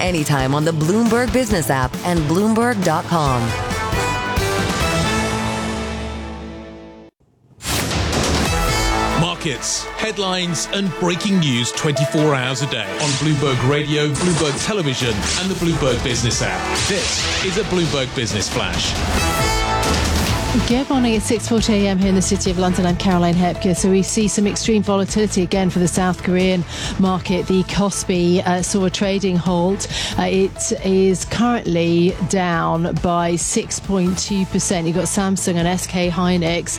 anytime on the Bloomberg Business app and Bloomberg.com. Markets, headlines and breaking news 24 hours a day on Bloomberg Radio, Bloomberg Television and the Bloomberg Business app. This is a Bloomberg Business Flash. Good morning. It's 6:40 a.m. here in the City of London. I'm Caroline Hepker. So we see some extreme volatility again for the South Korean market. The Kospi saw a trading halt. It is currently down by 6.2%. You've got Samsung and SK Hynix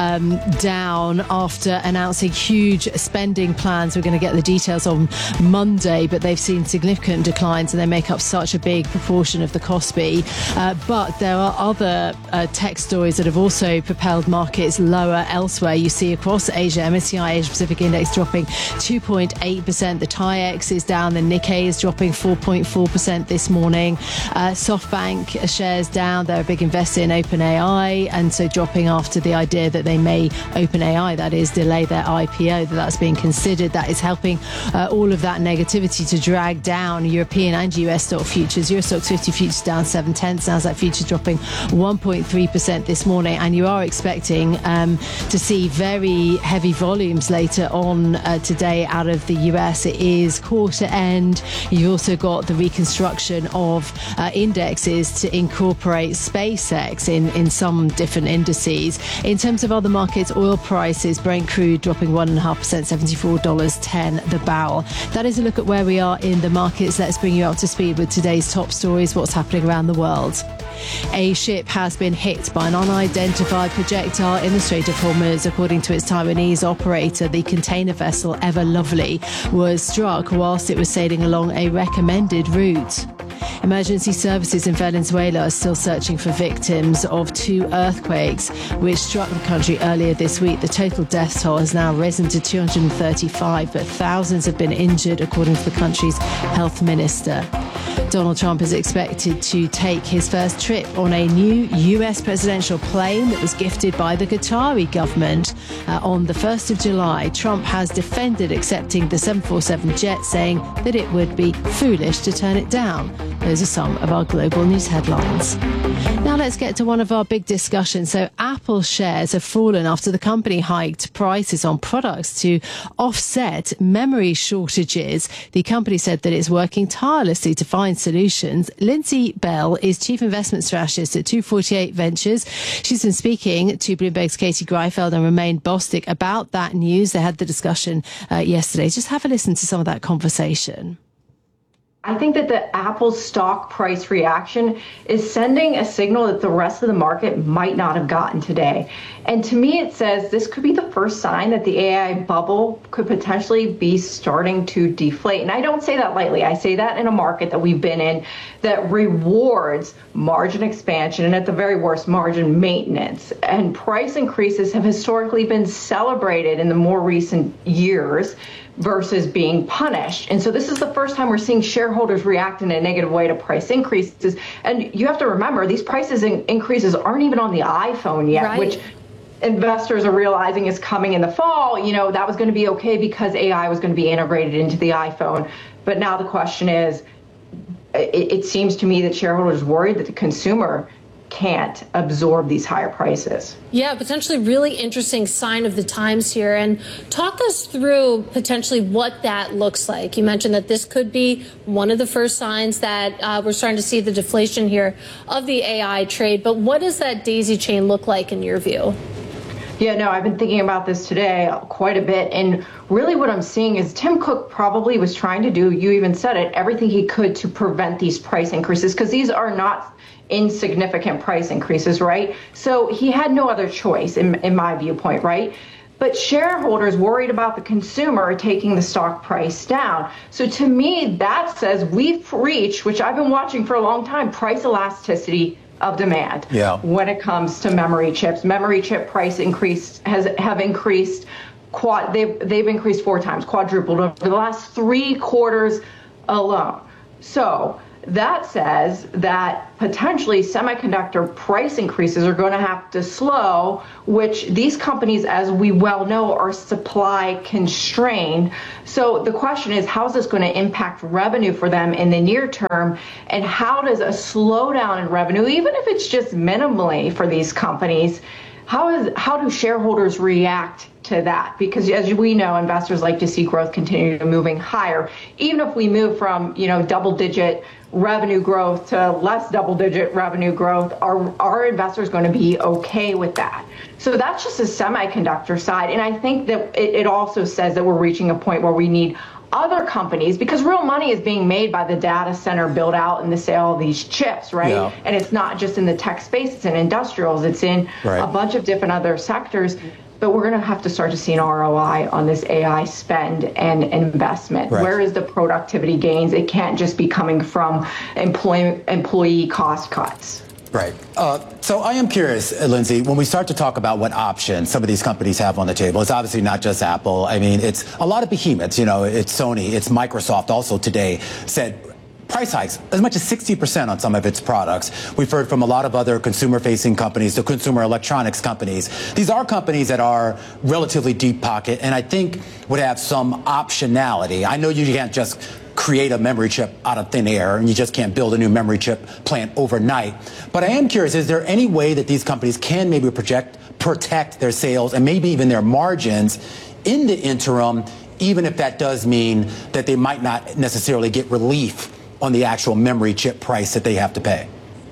down after announcing huge spending plans. We're going to get the details on Monday, but they've seen significant declines and they make up such a big proportion of the Kospi. But there are other tech stories that have also propelled markets lower elsewhere. You see across Asia, MSCI Asia Pacific Index dropping 2.8%. The TAIEX is down. The Nikkei is dropping 4.4% this morning. SoftBank shares down. They're a big investor in OpenAI, and so dropping after the idea that they may, OpenAI that is, delay their IPO, that's being considered. That is helping all of that negativity to drag down European and US stock futures. Euro Stoxx 50 futures down 0.7. Nasdaq futures dropping 1.3% this morning, and you are expecting to see very heavy volumes later on today out of the US. It is quarter end. You've also got the reconstruction of indexes to incorporate SpaceX in some different indices. In terms of other markets, oil prices, Brent crude dropping 1.5%, $74.10 the barrel. That is a look at where we are in the markets. Let's bring you up to speed with today's top stories, what's happening around the world. A ship has been hit by an unidentified projectile in the Strait of Hormuz. According to its Taiwanese operator, the container vessel Ever Lovely was struck whilst it was sailing along a recommended route. Emergency services in Venezuela are still searching for victims of two earthquakes which struck the country earlier this week. The total death toll has now risen to 235, but thousands have been injured, according to the country's health minister. Donald Trump is expected to take his first trip on a new US presidential plane that was gifted by the Qatari government on the 1st of July. Trump has defended accepting the 747 jet, saying that it would be foolish to turn it down. Those are some of our global news headlines. Now let's get to one of our big discussions. So Apple shares have fallen after the company hiked prices on products to offset memory shortages. The company said that it's working tirelessly to find solutions. Lindsay Bell is Chief Investment Strategist at 248 Ventures. She's been speaking to Bloomberg's Katie Greifeld and Romain Bostick about that news. They had the discussion yesterday. Just have a listen to some of that conversation. I think that the Apple stock price reaction is sending a signal that the rest of the market might not have gotten today. And to me, it says this could be the first sign that the AI bubble could potentially be starting to deflate. And I don't say that lightly. I say that in a market that we've been in that rewards margin expansion and at the very worst, margin maintenance. And price increases have historically been celebrated in the more recent years versus being punished. And so this is the first time we're seeing shareholders react in a negative way to price increases. And you have to remember, these prices increases aren't even on the iPhone yet, right, which investors are realizing is coming in the fall. You know, that was going to be okay because AI was going to be integrated into the iPhone. But now the question is, it seems to me that shareholders are worried that the consumer can't absorb these higher prices. Yeah, potentially really interesting sign of the times here. And talk us through potentially what that looks like. You mentioned that this could be one of the first signs that we're starting to see the deflation here of the AI trade. But what does that daisy chain look like in your view? Yeah, no, I've been thinking about this today quite a bit. And really what I'm seeing is Tim Cook probably was trying to do, you even said it, everything he could to prevent these price increases, because these are not insignificant price increases, right? So he had no other choice in my viewpoint, right? But shareholders worried about the consumer taking the stock price down. So to me, that says we've reached, which I've been watching for a long time, price elasticity of demand. Yeah. When it comes to memory chips. Memory chip price have increased, they've increased 4 times, quadrupled over the last 3 quarters alone. So that says that potentially semiconductor price increases are going to have to slow, which these companies, as we well know, are supply constrained. So the question is, how is this going to impact revenue for them in the near term? And how does a slowdown in revenue, even if it's just minimally for these companies, how do shareholders react to that? Because as we know, investors like to see growth continue moving higher. Even if we move from, double-digit revenue growth to less double-digit revenue growth, are investors going to be okay with that? So that's just the semiconductor side. And I think that it also says that we're reaching a point where we need other companies, because real money is being made by the data center build out and the sale of these chips, right? Yeah. And it's not just in the tech space, it's in industrials, it's in a bunch of different other sectors. But we're going to have to start to see an ROI on this AI spend and investment. Right. Where is the productivity gains? It can't just be coming from employee cost cuts. Right. So I am curious, Lindsay, when we start to talk about what options some of these companies have on the table, it's obviously not just Apple. I mean, it's a lot of behemoths, it's Sony, it's Microsoft also today said price hikes as much as 60% on some of its products. We've heard from a lot of other consumer-facing companies, the consumer electronics companies. These are companies that are relatively deep pocket and I think would have some optionality. I know you can't just create a memory chip out of thin air, and you just can't build a new memory chip plant overnight. But I am curious, is there any way that these companies can maybe protect their sales and maybe even their margins in the interim, even if that does mean that they might not necessarily get relief on the actual memory chip price that they have to pay?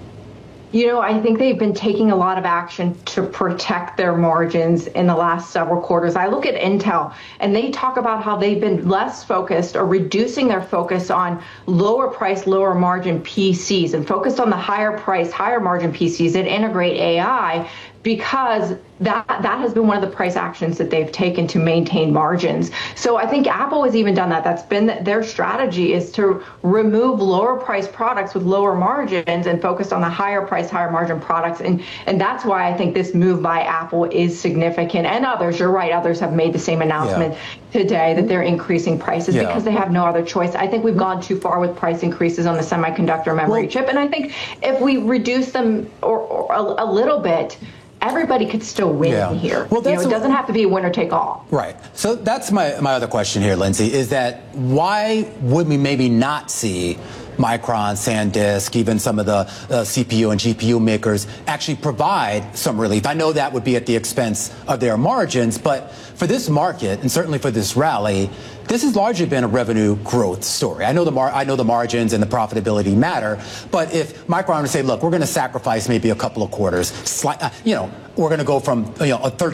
I think they've been taking a lot of action to protect their margins in the last several quarters. I look at Intel, and they talk about how they've been less focused or reducing their focus on lower price, lower margin PCs and focused on the higher price, higher margin PCs that integrate AI, because that has been one of the price actions that they've taken to maintain margins. So I think Apple has even done that. That's been their strategy, is to remove lower price products with lower margins and focus on the higher price, higher margin products. And that's why I think this move by Apple is significant. And others, you're right, others have made the same announcement today that they're increasing prices because they have no other choice. I think we've gone too far with price increases on the semiconductor memory chip. And I think if we reduce them or a little bit, everybody could still win here. Well, it doesn't have to be a winner take all. Right. So that's my other question here, Lindsay, is that why would we maybe not see Micron, SanDisk, even some of the CPU and GPU makers actually provide some relief? I know that would be at the expense of their margins, but for this market, and certainly for this rally, this has largely been a revenue growth story. I know the margins and the profitability matter, but if Micron would say, look, we're going to sacrifice maybe a couple of quarters, we're going to go from a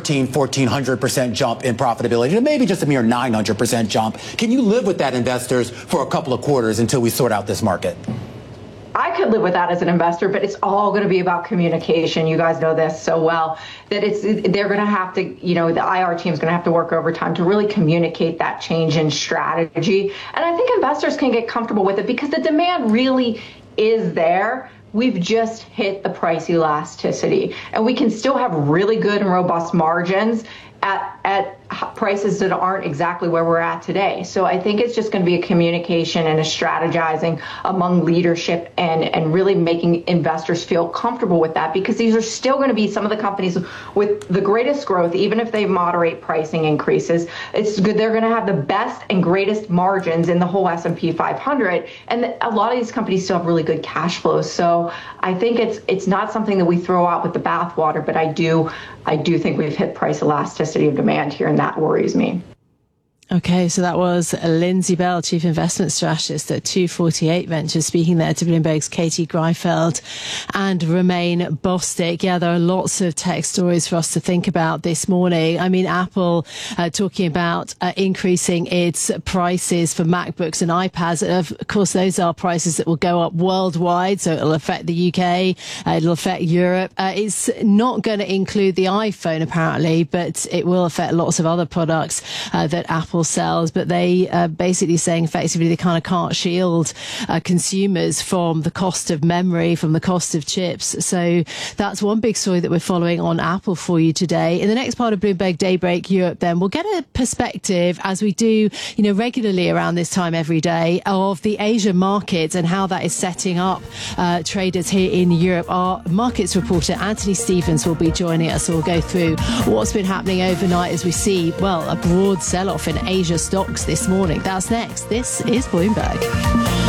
1,400% jump in profitability to maybe just a mere 900% jump. Can you live with that, investors, for a couple of quarters until we sort out this market? I could live with that as an investor, but it's all going to be about communication. You guys know this so well, that they're going to have to, the IR team is going to have to work overtime to really communicate that change in strategy. And I think investors can get comfortable with it because the demand really is there. We've just hit the price elasticity, and we can still have really good and robust margins at prices that aren't exactly where we're at today. So I think it's just going to be a communication and a strategizing among leadership and really making investors feel comfortable with that, because these are still going to be some of the companies with the greatest growth, even if they moderate pricing increases. It's good. They're going to have the best and greatest margins in the whole S&P 500. And a lot of these companies still have really good cash flows. So I think it's not something that we throw out with the bathwater, but I do think we've hit price elasticity of demand here, and that worries me. Okay, so that was Lindsay Bell, Chief Investment Strategist at 248 Ventures, speaking there to Bloomberg's Katie Greifeld and Romain Bostick. Yeah, there are lots of tech stories for us to think about this morning. I mean, Apple talking about increasing its prices for MacBooks and iPads. Of course, those are prices that will go up worldwide, so it'll affect the UK, it'll affect Europe. It's not going to include the iPhone, apparently, but it will affect lots of other products that Apple vehicle sales, but they basically saying effectively they kind of can't shield consumers from the cost of memory, from the cost of chips. So that's one big story that we're following on Apple for you today. In the next part of Bloomberg Daybreak Europe, then we'll get a perspective, as we do, regularly around this time every day, of the Asia market and how that is setting up traders here in Europe. Our markets reporter Anthony Stevens will be joining us. So we'll go through what's been happening overnight as we see, well, a broad sell-off in Asia stocks this morning. That's next. This is Bloomberg.